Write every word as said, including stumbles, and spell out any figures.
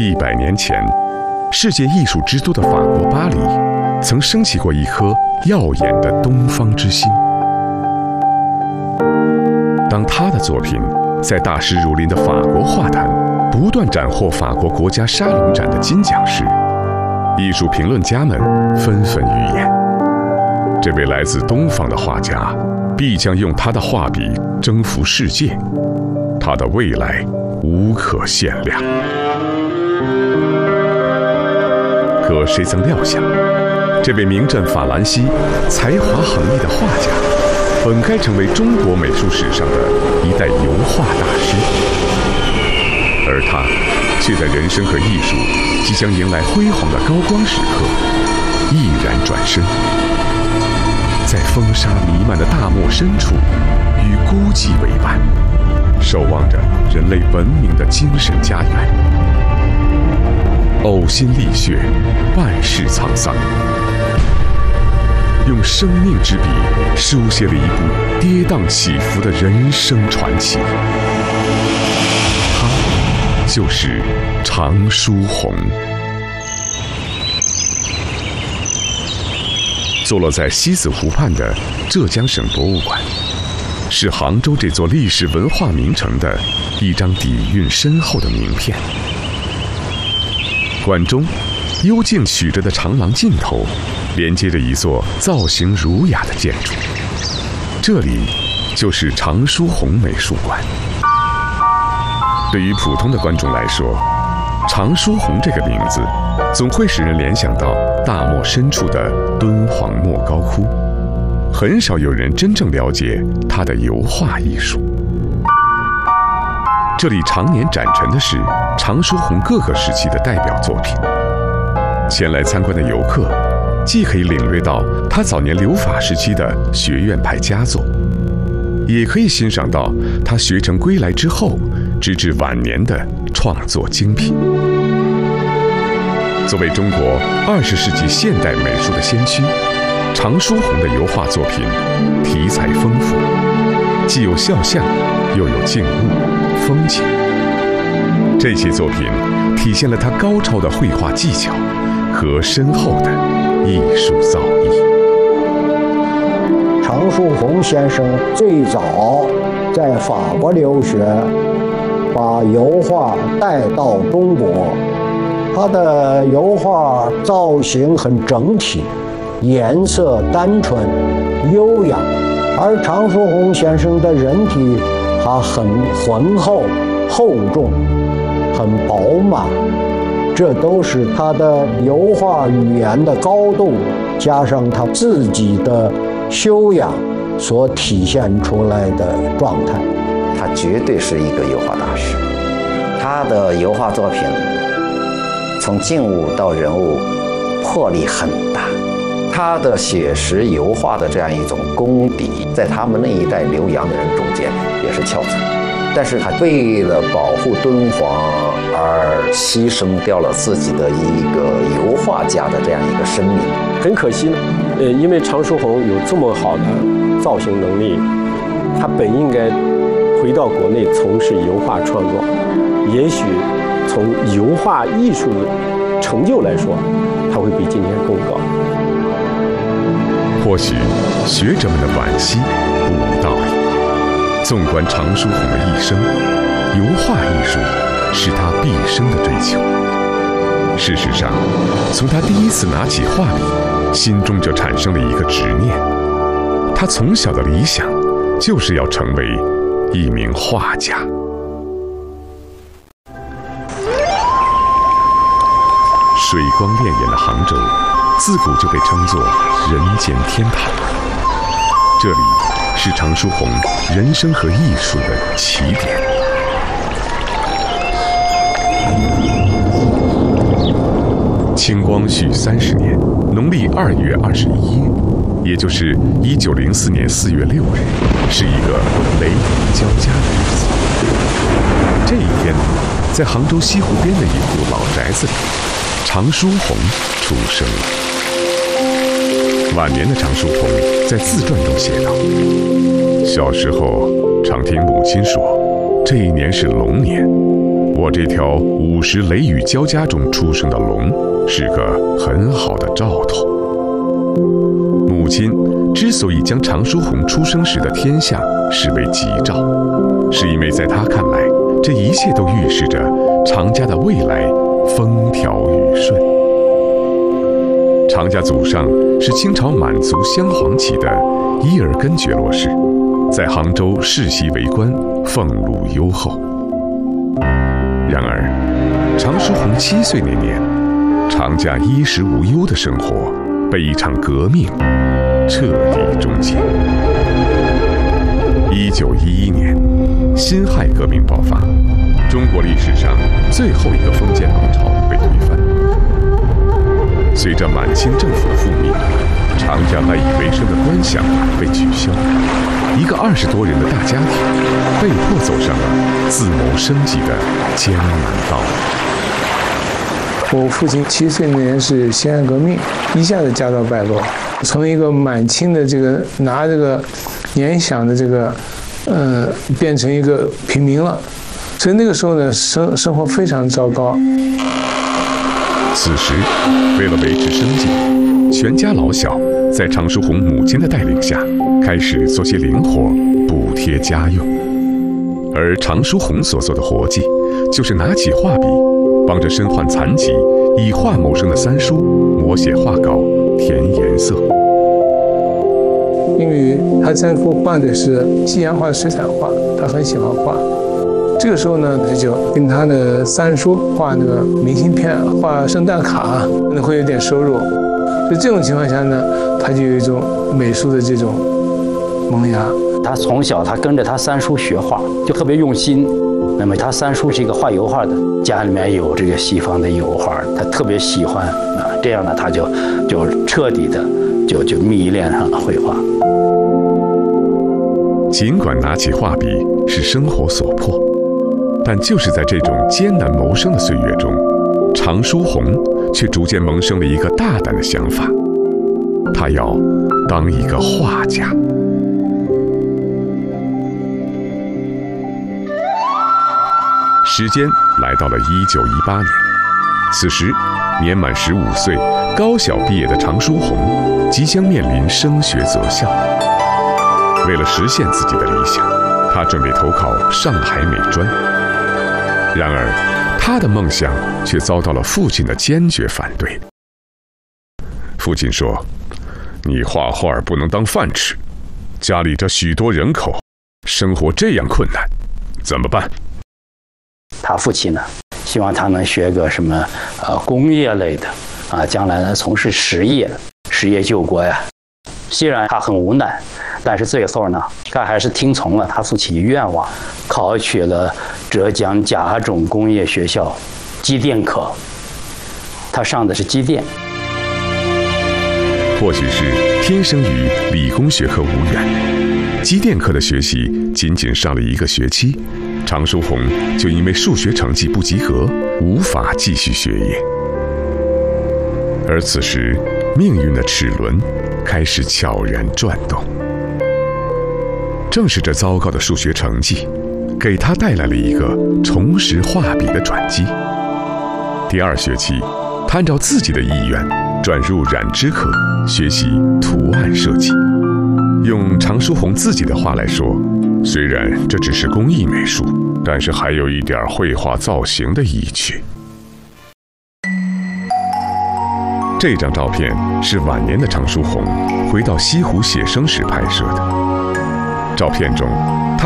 一百年前，世界艺术之都的法国巴黎，曾升起过一颗耀眼的东方之星。当他的作品在大师如林的法国画坛不断斩获法国国家沙龙展的金奖时，艺术评论家们纷纷预言，这位来自东方的画家必将用他的画笔征服世界，他的未来无可限量。可谁曾料想，这位名震法兰西、才华横溢的画家，本该成为中国美术史上的一代油画大师，而他却在人生和艺术即将迎来辉煌的高光时刻，毅然转身，在风沙弥漫的大漠深处，与孤寂为伴，守望着人类文明的精神家园。呕心沥血，万世沧桑，用生命之笔书写了一部跌宕起伏的人生传奇。他就是常书鸿。坐落在西子湖畔的浙江省博物馆，是杭州这座历史文化名城的一张底蕴深厚的名片。馆中幽静曲折的长廊尽头，连接着一座造型儒雅的建筑，这里就是常书鸿美术馆。对于普通的观众来说，常书鸿这个名字总会使人联想到大漠深处的敦煌莫高窟，很少有人真正了解他的油画艺术。这里常年展陈的是常书鸿各个时期的代表作品。前来参观的游客，既可以领略到他早年留法时期的学院派佳作，也可以欣赏到他学成归来之后，直至晚年的创作精品。作为中国二十世纪现代美术的先驱，常书鸿的油画作品题材丰富，既有肖像，又有静物、风景。这些作品体现了他高超的绘画技巧和深厚的艺术造诣。 常书鸿先生最早在法国留学，把油画带到中国。他的油画造型很整体，颜色单纯优雅，而常书鸿先生的人体他很浑厚厚重，很饱满，这都是他的油画语言的高度，加上他自己的修养所体现出来的状态。 他绝对是一个油画大师，他的油画作品从静物到人物魄力很大，他的写实油画的这样一种功底，在他们那一代留洋的人中间也是翘楚。但是他为了保护敦煌而牺牲掉了自己的一个油画家的这样一个生命， 很可惜呢。呃，因为常书鸿有这么好的造型能力，他本应该回到国内从事油画创作，也许从油画艺术的成就来说，他会比今天更高。 或许学者们的惋惜不无道理。纵观常书鸿的一生，油画艺术是他毕生的追求。事实上，从他第一次拿起画笔，心中就产生了一个执念。他从小的理想就是要成为一名画家。水光潋滟的杭州，自古就被称作人间天堂。这里是常书鸿人生和艺术的起点。清光绪三十年农历二月二十一日，也就是一九零四年四月六日，是一个雷霆交加的日子。这一天，在杭州西湖边的一户老宅子里，常书鸿出生了。晚年的常书鸿在自传中写道：小时候常听母亲说，这一年是龙年， 我这条午时雷雨交加中出生的龙是个很好的兆头。母亲之所以将常书鸿出生时的天象视为吉兆，是因为在她看来，这一切都预示着常家的未来风调雨顺。常家祖上是清朝满族镶黄旗的伊尔根觉罗氏，在杭州世袭为官，俸禄优厚。然而，常书鸿七岁那年，常家衣食无忧的生活被一场革命彻底终结。一九一一年，辛亥革命爆发，中国历史上最后一个封建王朝被推翻。随着满清政府覆灭，常家赖以为生的官饷被取消，一个二十多人的大家庭被迫走上了自谋生计的艰难道路。我父亲七岁那年是辛亥革命，一下子家道败落，从一个满清的这个拿这个年饷的这个，呃，变成一个平民了，所以那个时候呢，生生活非常糟糕。 此时，为了维持生计，全家老小在常书鸿母亲的带领下，开始做些零活补贴家用。而常书鸿所做的活计，就是拿起画笔，帮着身患残疾、以画谋生的三叔摹写画稿、填颜色。 因为他三叔画的是西洋画、水彩画，他很喜欢画。这个时候呢，他就跟他的三叔画那个明信片、画圣诞卡，可能会有点收入。所以这种情况下呢，他就有一种美术的这种萌芽。 他从小他跟着他三叔学画，就特别用心。那么他三叔是一个画油画的，家里面有这个西方的油画，他特别喜欢啊。这样呢，他就就彻底的就就迷恋上了绘画。 尽管拿起画笔是生活所迫，但就是在这种艰难谋生的岁月中，常书鸿却逐渐萌生了一个大胆的想法，他要当一个画家。时间来到了一九一八年，此时年满十五岁、高小毕业的常书鸿即将面临升学择校。为了实现自己的理想，他准备投考上海美专。然而，他的梦想却遭到了父亲的坚决反对。父亲说：“你画画不能当饭吃，家里这许多人口，生活这样困难，怎么办？” 他父亲呢，希望他能学个什么呃工业类的啊，将来呢从事实业，实业救国呀。虽然他很无奈，但是最后呢，他还是听从了他父亲的愿望，考取了浙江甲种工业学校机电科。他上的是机电。 或许是天生与理工学科无缘，机电科的学习仅仅上了一个学期，常书鸿就因为数学成绩不及格，无法继续学业。而此时，命运的齿轮开始悄然转动。正是这糟糕的数学成绩，给他带来了一个重拾画笔的转机。第二学期，他按照自己的意愿转入染织科，学习图案设计。用常书鸿自己的话来说，虽然这只是工艺美术，但是还有一点绘画造型的意趣。这张照片是晚年的常书鸿回到西湖写生时拍摄的。照片中，他